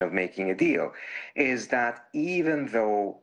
of making a deal is that even though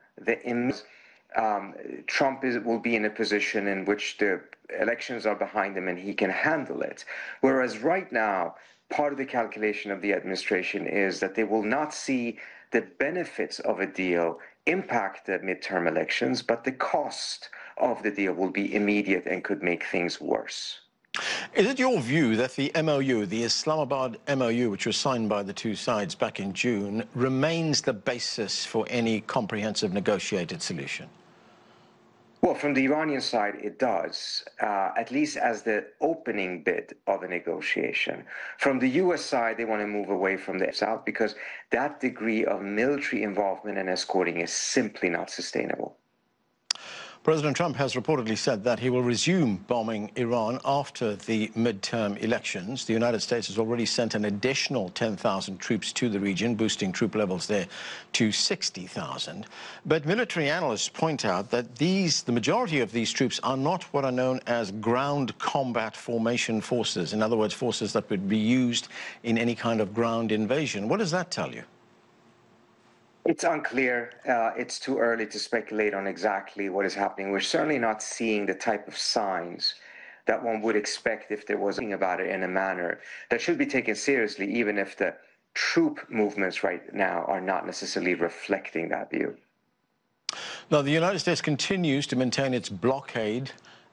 Trump will be in a position in which the elections are behind him and he can handle it, whereas right now, part of the calculation of the administration is that they will not see the benefits of a deal impact the midterm elections, but the cost of the deal will be immediate and could make things worse. Is it your view that the MOU, the Islamabad MOU, which was signed by the two sides back in June, remains the basis for any comprehensive negotiated solution? Well, from the Iranian side, it does, at least as the opening bid of a negotiation. From the U.S. side, they want to move away from the South because that degree of military involvement and escorting is simply not sustainable. President Trump has reportedly said that he will resume bombing Iran after the midterm elections. The United States has already sent an additional 10,000 troops to the region, boosting troop levels there to 60,000. But military analysts point out that the majority of these troops are not what are known as ground combat formation forces. In other words, forces that would be used in any kind of ground invasion. What does that tell you? It's unclear. It's too early to speculate on exactly what is happening. We're certainly not seeing the type of signs that one would expect if there was something about it in a manner that should be taken seriously, even if the troop movements right now are not necessarily reflecting that view. Now, the United States continues to maintain its blockade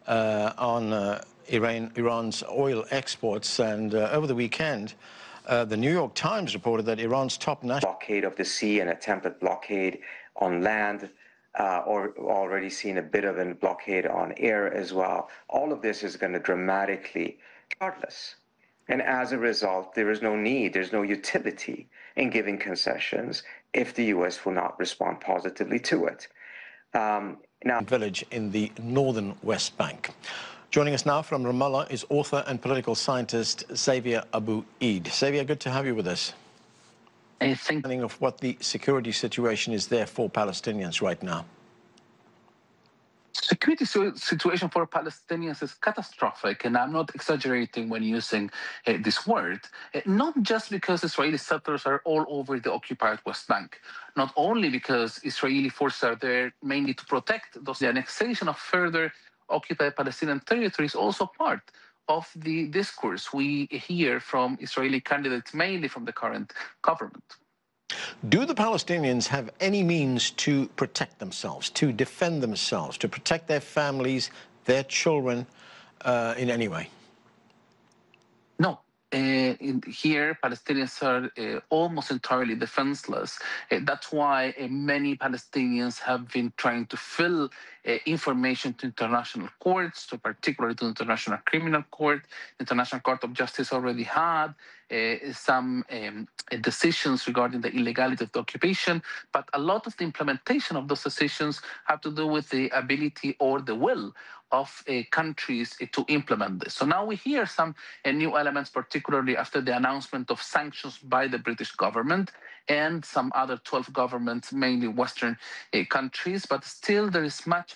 on Iran's oil exports, and over the weekend, the New York Times reported that Iran's top national blockade of the sea and attempted blockade on land, or already seen a bit of a blockade on air as well. All of this is going to dramatically, regardless. And as a result, there is no need, there's no utility in giving concessions if the U.S. will not respond positively to it. Now, village in the northern West Bank. Joining us now from Ramallah is author and political scientist Xavier Abu Eid. Xavier, good to have you with us. Thinking of what the security situation is there for Palestinians right now. Security situation for Palestinians is catastrophic, and I'm not exaggerating when using this word. Not just because Israeli settlers are all over the occupied West Bank, not only because Israeli forces are there mainly to protect those. The annexation of further occupied Palestinian territory is also part of the discourse we hear from Israeli candidates, mainly from the current government. Do the Palestinians have any means to protect themselves, to defend themselves, to protect their families, their children in any way? No. Here, Palestinians are almost entirely defenseless. That's why many Palestinians have been trying to fill information to international courts, particularly to the International Criminal Court. The International Court of Justice already had some decisions regarding the illegality of the occupation, but a lot of the implementation of those decisions have to do with the ability or the will of countries to implement this. So now we hear some new elements, particularly after the announcement of sanctions by the British government and some other 12 governments, mainly Western countries, but still there is much